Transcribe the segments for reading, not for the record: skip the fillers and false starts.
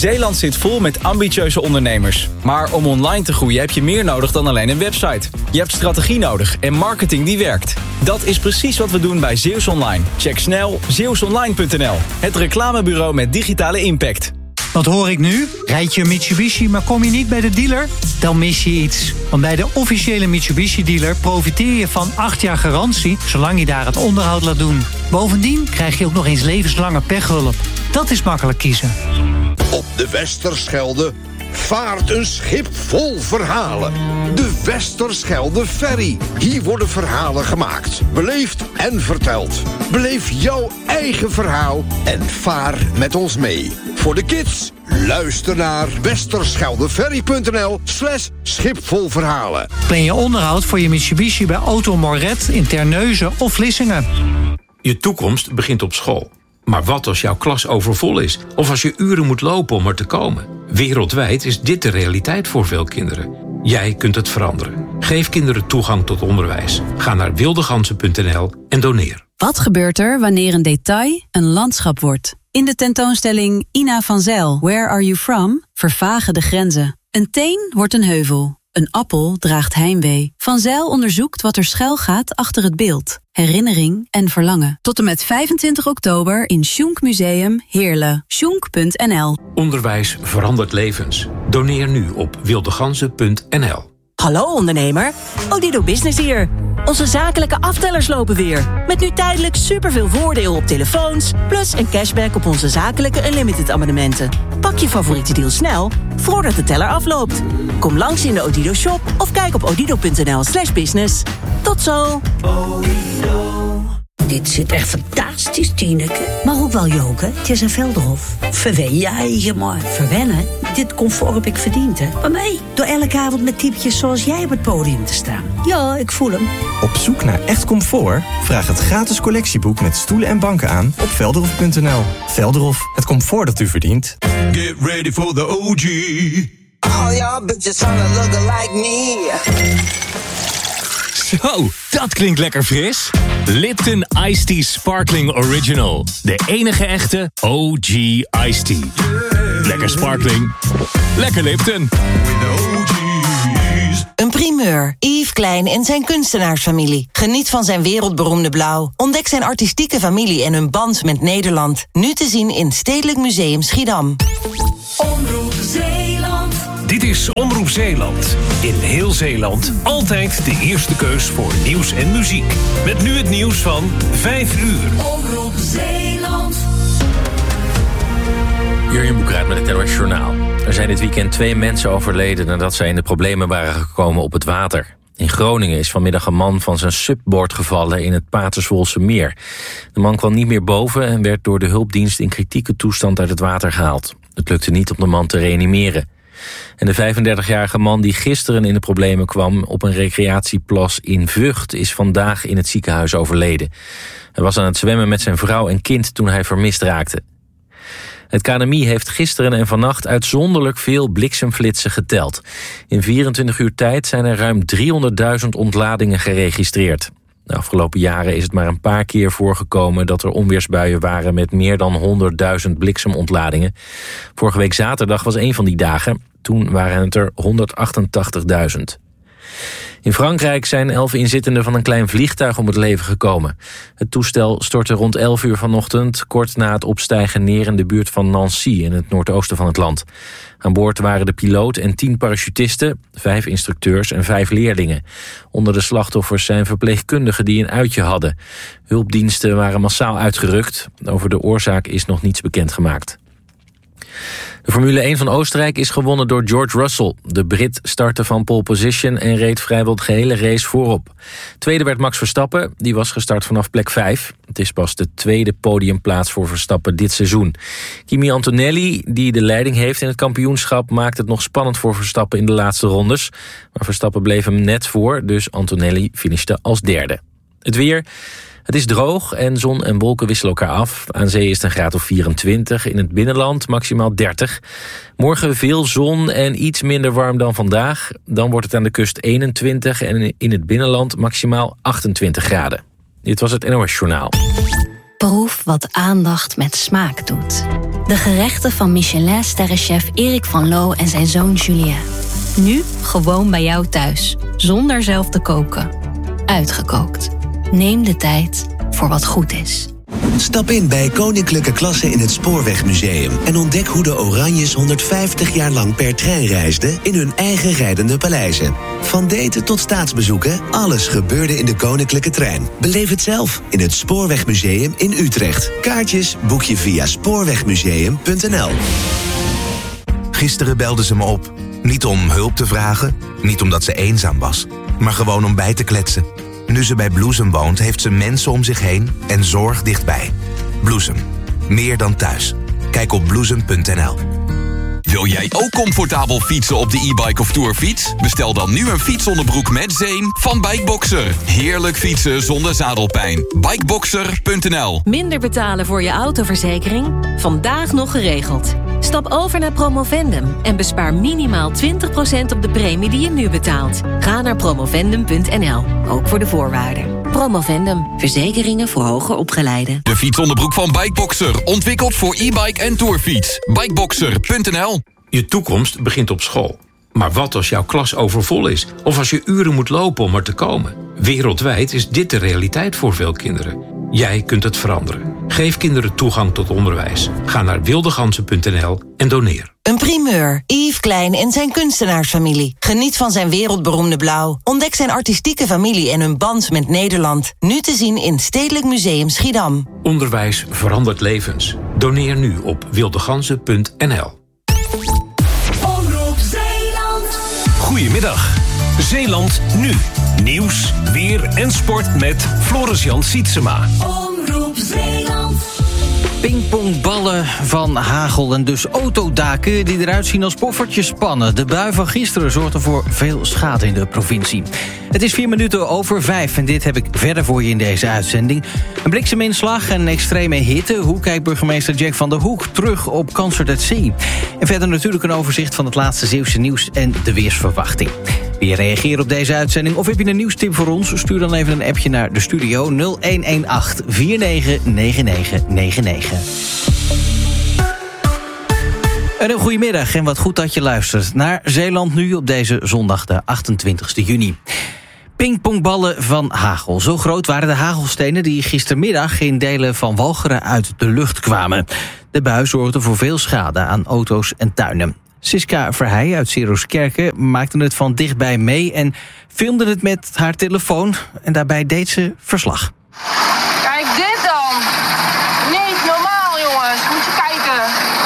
Zeeland zit vol met ambitieuze ondernemers. Maar om online te groeien heb je meer nodig dan alleen een website. Je hebt strategie nodig en marketing die werkt. Dat is precies wat we doen bij Zeeuws Online. Check snel zeeuwsonline.nl. Het reclamebureau met digitale impact. Wat hoor ik nu? Rijd je een Mitsubishi, maar kom je niet bij de dealer? Dan mis je iets. Want bij de officiële Mitsubishi-dealer profiteer je van 8 jaar garantie, zolang je daar het onderhoud laat doen. Bovendien krijg je ook nog eens levenslange pechhulp. Dat is makkelijk kiezen. Op de Westerschelde vaart een schip vol verhalen. De Westerschelde Ferry. Hier worden verhalen gemaakt, beleefd en verteld. Beleef jouw eigen verhaal en vaar met ons mee. Voor de kids, luister naar westerscheldeferry.nl/schipvolverhalen. Plan je onderhoud voor je Mitsubishi bij Auto Moret in Terneuzen of Vlissingen. Je toekomst begint op school. Maar wat als jouw klas overvol is? Of als je uren moet lopen om er te komen? Wereldwijd is dit de realiteit voor veel kinderen. Jij kunt het veranderen. Geef kinderen toegang tot onderwijs. Ga naar wildeganzen.nl en doneer. Wat gebeurt er wanneer een detail een landschap wordt? In de tentoonstelling Ina van Zijl, Where Are You From? Vervagen de grenzen. Een teen wordt een heuvel. Een appel draagt heimwee. Van Zijl onderzoekt wat er schuil gaat achter het beeld. Herinnering en verlangen. Tot en met 25 oktober in Schunk Museum Heerlen. Schunk.nl. Onderwijs verandert levens. Doneer nu op wildeganzen.nl. Hallo ondernemer, Odido Business hier. Onze zakelijke aftellers lopen weer. Met nu tijdelijk superveel voordeel op telefoons, plus een cashback op onze zakelijke unlimited abonnementen. Pak je favoriete deal snel, voordat de teller afloopt. Kom langs in de Odido shop of kijk op odido.nl/business. Tot zo! Dit zit echt fantastisch, Tineke. Maar ook wel joken. Het is een Velderhof. Verwen je eigen maar. Verwennen? Dit comfort heb ik verdiend, hè. Maar mij, door elke avond met typetjes zoals jij op het podium te staan. Ja, ik voel hem. Op zoek naar echt comfort? Vraag het gratis collectieboek met stoelen en banken aan op velderhof.nl. Velderhof, het comfort dat u verdient. Get ready for the OG. All y'all bitches tryna look like me. Zo, dat klinkt lekker fris. Lipton Iced Tea Sparkling Original. De enige echte OG Iced Tea. Lekker sparkling. Lekker Lipton. Een primeur. Yves Klein en zijn kunstenaarsfamilie. Geniet van zijn wereldberoemde blauw. Ontdek zijn artistieke familie en hun band met Nederland. Nu te zien in Stedelijk Museum Schiedam. Omroep Zeeland. Dit is Omroep Zeeland. In heel Zeeland altijd de eerste keus voor nieuws en muziek. Met nu het nieuws van 5 uur. Omroep Zeeland. Jurjen Boekraat met het NOS Journaal. Er zijn dit weekend 2 mensen overleden nadat zij in de problemen waren gekomen op het water. In Groningen is vanmiddag een man van zijn subboard gevallen in het Paterswoldse meer. De man kwam niet meer boven en werd door de hulpdienst in kritieke toestand uit het water gehaald. Het lukte niet om de man te reanimeren. En de 35-jarige man die gisteren in de problemen kwam op een recreatieplas in Vught is vandaag in het ziekenhuis overleden. Hij was aan het zwemmen met zijn vrouw en kind toen hij vermist raakte. Het KNMI heeft gisteren en vannacht uitzonderlijk veel bliksemflitsen geteld. In 24 uur tijd zijn er ruim 300.000 ontladingen geregistreerd. De afgelopen jaren is het maar een paar keer voorgekomen dat er onweersbuien waren met meer dan 100.000 bliksemontladingen. Vorige week zaterdag was een van die dagen. Toen waren het er 188.000. In Frankrijk zijn 11 inzittenden van een klein vliegtuig om het leven gekomen. Het toestel stortte rond 11 uur vanochtend, kort na het opstijgen neer in de buurt van Nancy in het noordoosten van het land. Aan boord waren de piloot en 10 parachutisten, 5 instructeurs en 5 leerlingen. Onder de slachtoffers zijn verpleegkundigen die een uitje hadden. Hulpdiensten waren massaal uitgerukt. Over de oorzaak is nog niets bekendgemaakt. De Formule 1 van Oostenrijk is gewonnen door George Russell. De Brit startte van pole position en reed vrijwel de gehele race voorop. Tweede werd Max Verstappen, die was gestart vanaf plek 5. Het is pas de tweede podiumplaats voor Verstappen dit seizoen. Kimi Antonelli, die de leiding heeft in het kampioenschap, maakt het nog spannend voor Verstappen in de laatste rondes. Maar Verstappen bleef hem net voor, dus Antonelli finishte als derde. Het weer. Het is droog en zon en wolken wisselen elkaar af. Aan zee is het een graad of 24, in het binnenland maximaal 30. Morgen veel zon en iets minder warm dan vandaag. Dan wordt het aan de kust 21 en in het binnenland maximaal 28 graden. Dit was het NOS Journaal. Proef wat aandacht met smaak doet. De gerechten van Michelin-sterrenchef Erik van Loo en zijn zoon Julien. Nu gewoon bij jou thuis, zonder zelf te koken. Uitgekookt. Neem de tijd voor wat goed is. Stap in bij Koninklijke Klasse in het Spoorwegmuseum en ontdek hoe de Oranjes 150 jaar lang per trein reisden in hun eigen rijdende paleizen. Van daten tot staatsbezoeken, alles gebeurde in de Koninklijke Trein. Beleef het zelf in het Spoorwegmuseum in Utrecht. Kaartjes boek je via spoorwegmuseum.nl. Gisteren belde ze me op. Niet om hulp te vragen, niet omdat ze eenzaam was, maar gewoon om bij te kletsen. Nu ze bij Bloesem woont, heeft ze mensen om zich heen en zorg dichtbij. Bloesem. Meer dan thuis. Kijk op bloesem.nl. Wil jij ook comfortabel fietsen op de e-bike of tourfiets? Bestel dan nu een fietsonderbroek met zeem van Bikeboxer. Heerlijk fietsen zonder zadelpijn. Bikeboxer.nl. Minder betalen voor je autoverzekering? Vandaag nog geregeld. Stap over naar Promovendum en bespaar minimaal 20% op de premie die je nu betaalt. Ga naar promovendum.nl, ook voor de voorwaarden. Promovendum, verzekeringen voor hoger opgeleiden. De fietsonderbroek van Bikeboxer, ontwikkeld voor e-bike en tourfiets. Bikeboxer.nl. Je toekomst begint op school. Maar wat als jouw klas overvol is? Of als je uren moet lopen om er te komen? Wereldwijd is dit de realiteit voor veel kinderen. Jij kunt het veranderen. Geef kinderen toegang tot onderwijs. Ga naar wildeganzen.nl en doneer. Een primeur. Yves Klein en zijn kunstenaarsfamilie. Geniet van zijn wereldberoemde blauw. Ontdek zijn artistieke familie en hun band met Nederland. Nu te zien in Stedelijk Museum Schiedam. Onderwijs verandert levens. Doneer nu op wildeganzen.nl. Omroep Zeeland. Goedemiddag. Zeeland nu. Nieuws, weer en sport met Floris-Jan Sietsema. Omroep Zeeland. Pingpongballen van hagel en dus autodaken die eruit zien als poffertjes spannen. De bui van gisteren zorgde voor veel schade in de provincie. Het is 5:04 en dit heb ik verder voor je in deze uitzending. Een blikseminslag en extreme hitte. Hoe kijkt burgemeester Jack van der Hoek terug op Concert at Sea? En verder natuurlijk een overzicht van het laatste Zeeuwse nieuws en de weersverwachting. Wil je reageren op deze uitzending of heb je een nieuwstip voor ons? Stuur dan even een appje naar de studio 0118 499999. Een goedemiddag en wat goed dat je luistert naar Zeeland nu op deze zondag de 28 juni. Pingpongballen van hagel. Zo groot waren de hagelstenen die gistermiddag in delen van Walcheren uit de lucht kwamen. De bui zorgde voor veel schade aan auto's en tuinen. Siska Verheij uit Seroskerken maakte het van dichtbij mee en filmde het met haar telefoon. En daarbij deed ze verslag. Kijk dit dan. Niet normaal, jongens. Moet je kijken.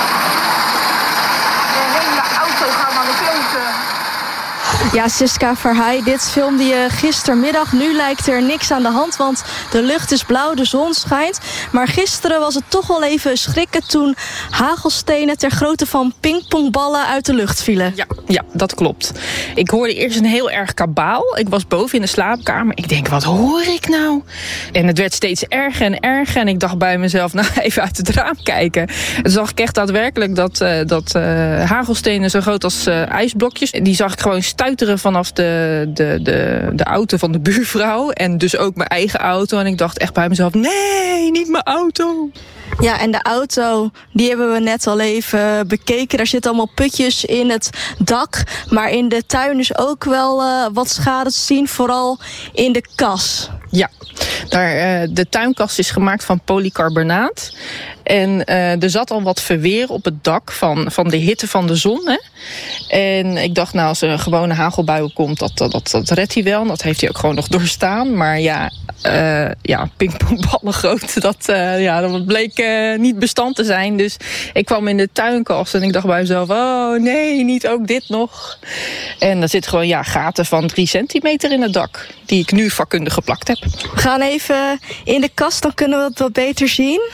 De hele auto gaat naar de kloten. Ja, Siska Verheij, dit filmde je gistermiddag. Nu lijkt er niks aan de hand, want de lucht is blauw, de zon schijnt. Maar gisteren was het toch wel even schrikken toen hagelstenen ter grootte van pingpongballen uit de lucht vielen. Ja, dat klopt. Ik hoorde eerst een heel erg kabaal. Ik was boven in de slaapkamer. Ik denk, wat hoor ik nou? En het werd steeds erger en erger. En ik dacht bij mezelf, nou even uit het raam kijken. En toen zag ik echt daadwerkelijk dat hagelstenen zo groot als ijsblokjes. Die zag ik gewoon stuiteren vanaf de auto van de buurvrouw. En dus ook mijn eigen auto. En ik dacht echt bij mezelf, nee, niet mijn auto. Ja, en de auto, die hebben we net al even bekeken. Daar zitten allemaal putjes in het dak. Maar in de tuin is ook wel wat schade te zien. Vooral in de kas. Ja, de tuinkast is gemaakt van polycarbonaat. En er zat al wat verweer op het dak van de hitte van de zon. Hè? En ik dacht, nou, als er een gewone hagelbui komt, dat redt hij wel. En dat heeft hij ook gewoon nog doorstaan. Maar ja, pingpongballen groot, dat bleek niet bestand te zijn. Dus ik kwam in de tuinkast en ik dacht bij mezelf, oh nee, niet ook dit nog. En er zit gewoon gaten van 3 centimeter in het dak, die ik nu vakkundig geplakt heb. We gaan even in de kast, dan kunnen we het wat beter zien.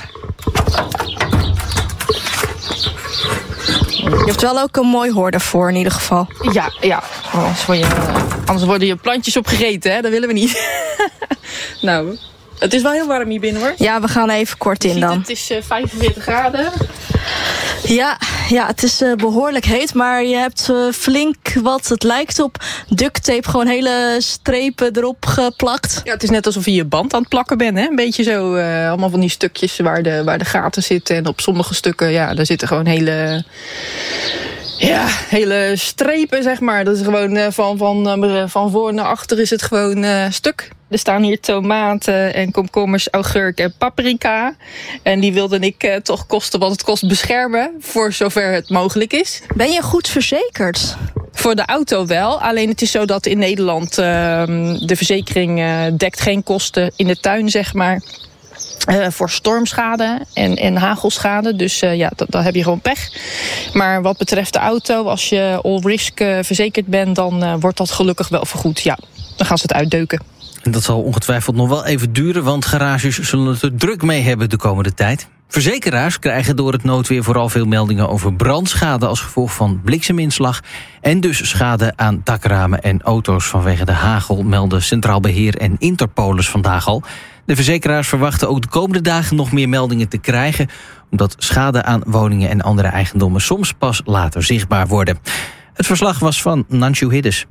Je hebt wel ook een mooi hoor voor in ieder geval. Ja. Anders worden je plantjes opgegeten, hè? Dat willen we niet. Nou, het is wel heel warm hier binnen, hoor. Ja, we gaan even kort in dan. Het is 45 graden. Ja, het is behoorlijk heet, maar je hebt flink wat het lijkt op duct tape, gewoon hele strepen erop geplakt. Ja, het is net alsof je je band aan het plakken bent, hè? Een beetje zo, allemaal van die stukjes waar de gaten zitten. En op sommige stukken, daar zitten gewoon hele strepen, zeg maar. Dat is gewoon van voor naar achter is het gewoon stuk. Er staan hier tomaten en komkommers, augurk en paprika. En die wilde ik toch kosten wat het kost beschermen, voor zover het mogelijk is. Ben je goed verzekerd? Voor de auto wel. Alleen het is zo dat in Nederland de verzekering dekt geen kosten in de tuin, zeg maar. Voor stormschade en hagelschade. Dus dan heb je gewoon pech. Maar wat betreft de auto, als je all risk verzekerd bent, dan wordt dat gelukkig wel vergoed. Ja, dan gaan ze het uitdeuken. En dat zal ongetwijfeld nog wel even duren, want garages zullen het er druk mee hebben de komende tijd. Verzekeraars krijgen door het noodweer vooral veel meldingen over brandschade als gevolg van blikseminslag en dus schade aan dakramen en auto's vanwege de hagel, melden Centraal Beheer en Interpolis vandaag al. De verzekeraars verwachten ook de komende dagen nog meer meldingen te krijgen, omdat schade aan woningen en andere eigendommen soms pas later zichtbaar worden. Het verslag was van Nanshu Hiddes.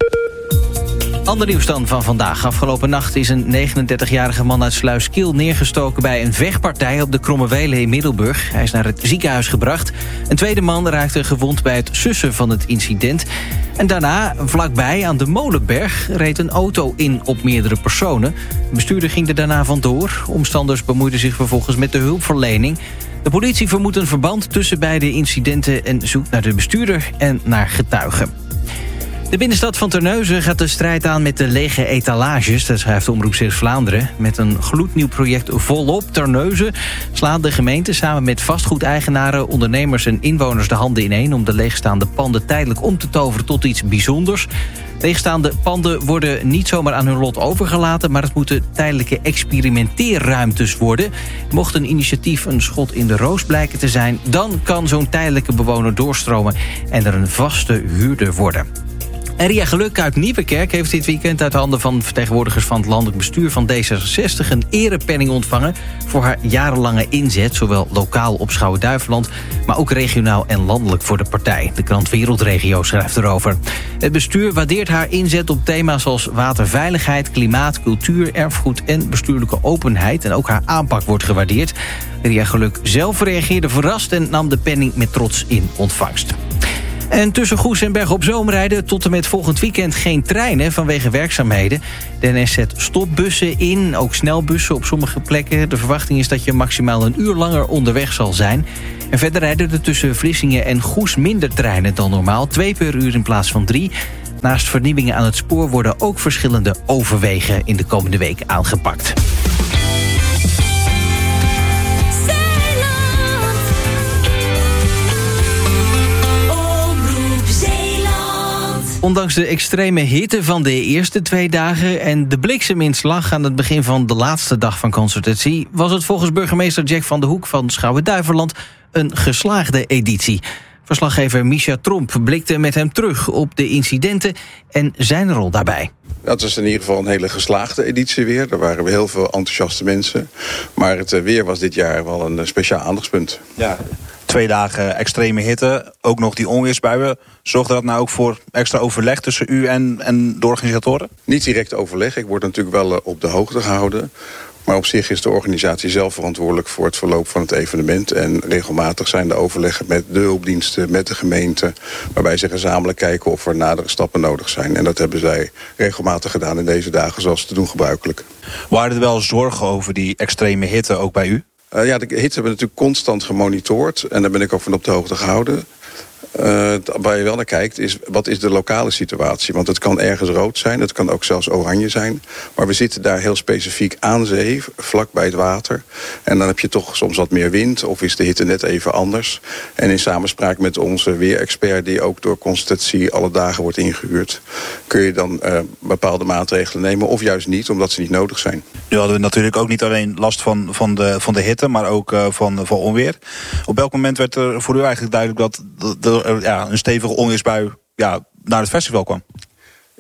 Ander nieuws dan van vandaag. Afgelopen nacht is een 39-jarige man uit Sluiskil neergestoken bij een vechtpartij op de Kromme Welen in Middelburg. Hij is naar het ziekenhuis gebracht. Een tweede man raakte gewond bij het sussen van het incident. En daarna, vlakbij aan de Molenberg, reed een auto in op meerdere personen. De bestuurder ging er daarna vandoor. Omstanders bemoeiden zich vervolgens met de hulpverlening. De politie vermoedt een verband tussen beide incidenten en zoekt naar de bestuurder en naar getuigen. De binnenstad van Terneuzen gaat de strijd aan met de lege etalages. Dat schrijft Omroep Zeeuws-Vlaanderen. Met een gloednieuw project Volop Terneuzen slaan de gemeente samen met vastgoedeigenaren, ondernemers en inwoners de handen ineen om de leegstaande panden tijdelijk om te toveren tot iets bijzonders. Leegstaande panden worden niet zomaar aan hun lot overgelaten, maar het moeten tijdelijke experimenteerruimtes worden. Mocht een initiatief een schot in de roos blijken te zijn, dan kan zo'n tijdelijke bewoner doorstromen en er een vaste huurder worden. En Ria Geluk uit Nieuwekerk heeft dit weekend uit handen van vertegenwoordigers van het landelijk bestuur van D66 een erepenning ontvangen voor haar jarenlange inzet, zowel lokaal op Schouwen-Duiveland, maar ook regionaal en landelijk voor de partij. De krant Wereldregio schrijft erover. Het bestuur waardeert haar inzet op thema's als waterveiligheid, klimaat, cultuur, erfgoed en bestuurlijke openheid. En ook haar aanpak wordt gewaardeerd. Ria Geluk zelf reageerde verrast en nam de penning met trots in ontvangst. En tussen Goes en Bergen op Zoom rijden tot en met volgend weekend geen treinen vanwege werkzaamheden. De NS zet stopbussen in, ook snelbussen op sommige plekken. De verwachting is dat je maximaal een uur langer onderweg zal zijn. En verder rijden er tussen Vlissingen en Goes minder treinen dan normaal. 2 per uur in plaats van 3. Naast vernieuwingen aan het spoor worden ook verschillende overwegen in de komende week aangepakt. Ondanks de extreme hitte van de eerste 2 dagen en de blikseminslag aan het begin van de laatste dag van Concert at Sea, was het volgens burgemeester Jack van de Hoek van Schouwen-Duiveland een geslaagde editie. Verslaggever Misha Tromp blikte met hem terug op de incidenten en zijn rol daarbij. Dat is in ieder geval een hele geslaagde editie weer. Er waren heel veel enthousiaste mensen. Maar het weer was dit jaar wel een speciaal aandachtspunt. Ja. 2 dagen extreme hitte, ook nog die onweersbuien. Zorgde dat nou ook voor extra overleg tussen u en de organisatoren? Niet direct overleg. Ik word natuurlijk wel op de hoogte gehouden. Maar op zich is de organisatie zelf verantwoordelijk voor het verloop van het evenement. En regelmatig zijn de overleggen met de hulpdiensten, met de gemeente, waarbij ze gezamenlijk kijken of er nadere stappen nodig zijn. En dat hebben zij regelmatig gedaan in deze dagen zoals te doen gebruikelijk. Waren er wel zorgen over die extreme hitte ook bij u? De hitte hebben we natuurlijk constant gemonitord. En daar ben ik ook van op de hoogte gehouden. Waar je wel naar kijkt is, wat is de lokale situatie? Want het kan ergens rood zijn, het kan ook zelfs oranje zijn. Maar we zitten daar heel specifiek aan zee, vlak bij het water. En dan heb je toch soms wat meer wind, of is de hitte net even anders. En in samenspraak met onze weerexpert, die ook door Constantie alle dagen wordt ingehuurd, kun je dan bepaalde maatregelen nemen, of juist niet, omdat ze niet nodig zijn. Nu hadden we natuurlijk ook niet alleen last van de hitte, maar ook van onweer. Op welk moment werd er voor u eigenlijk duidelijk dat een stevige onweersbui naar het festival kwam?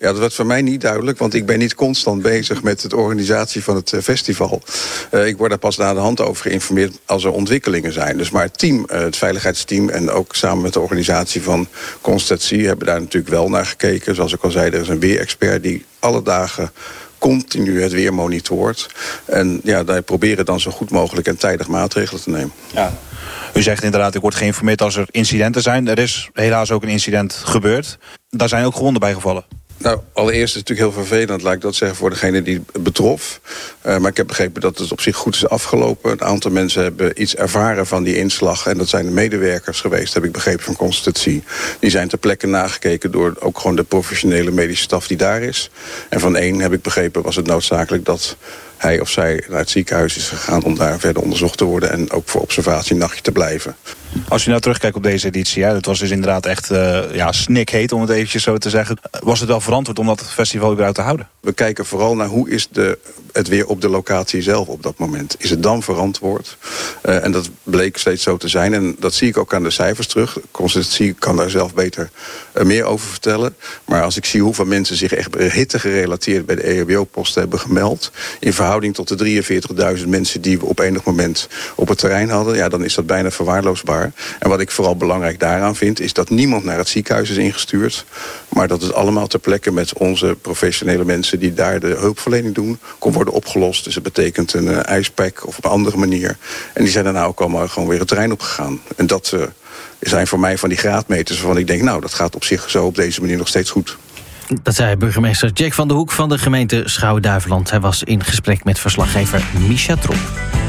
Ja, dat werd voor mij niet duidelijk, want ik ben niet constant bezig met de organisatie van het festival. Ik word daar pas na de hand over geïnformeerd als er ontwikkelingen zijn. Dus maar het team, het veiligheidsteam en ook samen met de organisatie van Constantie hebben daar natuurlijk wel naar gekeken. Zoals ik al zei, er is een weerexpert die alle dagen continu het weer monitort. En ja, wij proberen dan zo goed mogelijk en tijdig maatregelen te nemen. Ja. U zegt inderdaad, ik word geïnformeerd als er incidenten zijn. Er is helaas ook een incident gebeurd. Daar zijn ook gewonden bij gevallen. Nou, allereerst is het natuurlijk heel vervelend, laat ik dat zeggen, voor degene die het betrof. Maar ik heb begrepen dat het op zich goed is afgelopen. Een aantal mensen hebben iets ervaren van die inslag. En dat zijn de medewerkers geweest, heb ik begrepen, van Constantie. Die zijn ter plekke nagekeken door ook gewoon de professionele medische staf die daar is. En van één, heb ik begrepen, was het noodzakelijk dat hij of zij naar het ziekenhuis is gegaan om daar verder onderzocht te worden en ook voor observatie een nachtje te blijven. Als u nou terugkijkt op deze editie, het was dus inderdaad echt snikheet, om het eventjes zo te zeggen. Was het wel verantwoord om dat festival überhaupt te houden? We kijken vooral naar hoe is het weer op de locatie zelf op dat moment. Is het dan verantwoord? En dat bleek steeds zo te zijn. En dat zie ik ook aan de cijfers terug. Constantie kan daar zelf beter meer over vertellen. Maar als ik zie hoeveel mensen zich echt hitte gerelateerd bij de EHBO-posten hebben gemeld, in verhouding tot de 43.000 mensen die we op enig moment op het terrein hadden, ja, dan is dat bijna verwaarloosbaar. En wat ik vooral belangrijk daaraan vind, is dat niemand naar het ziekenhuis is ingestuurd, maar dat het allemaal ter plekke met onze professionele mensen die daar de hulpverlening doen, kon worden opgelost. Dus het betekent een ijspack of op een andere manier. En die zijn daarna ook allemaal gewoon weer het terrein opgegaan. En dat zijn voor mij van die graadmeters waarvan ik denk, nou, dat gaat op zich zo op deze manier nog steeds goed. Dat zei burgemeester Jack van der Hoek van de gemeente Schouwen-Duiveland. Hij was in gesprek met verslaggever Misha Trop.